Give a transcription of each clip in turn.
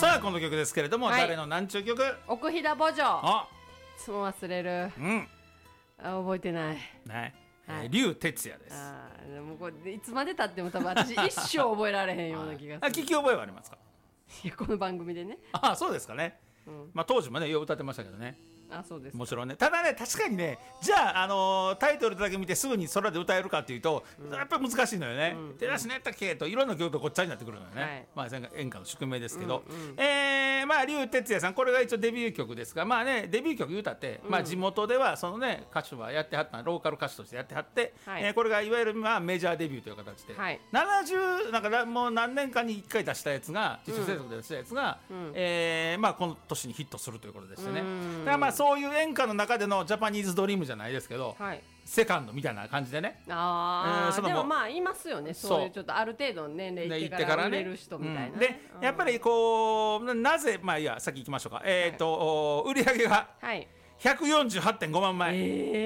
さあこの曲ですけれども、誰のなんちゅう曲？ 奥飛騨墓場。 あ、 いつも忘れる。覚えてない。 竜哲也です。 でもこれいつまでたっても多分私一生覚えられへんような気がする。 聞き覚えはありますか？ いやこの番組でね。 そうですかね。当時もねよう歌ってましたけどね。 そうです。 もちろんね。ただね、確かにね、じゃあ、タイトルだけ見てすぐに空で歌えるかっていうと、やっぱり難しいのよね。手出しねったっけといろんな曲とごっちゃになってくるのよね。演歌の宿命ですけど、竜哲也さん、これが一応デビュー曲ですが、デビュー曲歌って、地元ではそのね歌手はやってはった、ローカル歌手としてやってはって、これがいわゆるメジャーデビューという形で、70なんかもう何年かに1回出したやつが、自主制作で出したやつが、この年にヒットするということでしてね。だからそういう演歌の中でのジャパニーズドリームじゃないですけど、セカンドみたいな感じでね。 でもいますよね、そういうちょっとある程度の年齢いってから売れる人みたいな。 でやっぱりこうなぜいや先行きましょうか。売り上げが 148.5 万枚、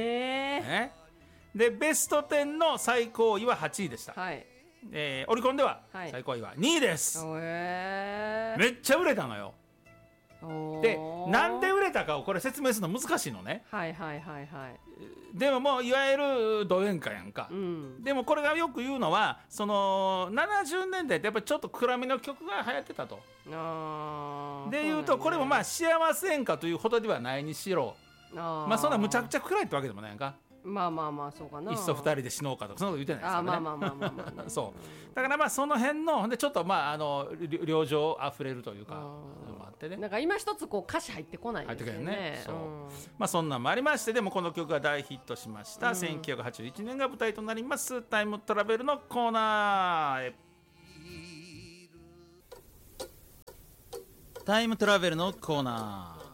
でベスト10の最高位は8位でした。オリコンでは最高位は2位です。めっちゃ売れたのよ。でなんで売れたかをこれ説明するの難しいのね。でももういわゆるド演歌やんか、でもこれがよく言うのはその70年代ってやっぱりちょっと暗めの曲が流行ってたと。で言うとこれも幸せ演歌というほどではないにしろ、そんなむちゃくちゃ暗いってわけでもないやんか。 そうかな。 いっそ2人で死のうかとかそんなこと言ってないですからね。そうだからその辺のでちょっと良情あふれるというかあってね、 なんか今一つこう歌詞入ってこないですよね。 そんなんもありまして、でもこの曲が大ヒットしました。1981年が舞台となりますタイムトラベルのコーナーへ。タイムトラベルのコーナー、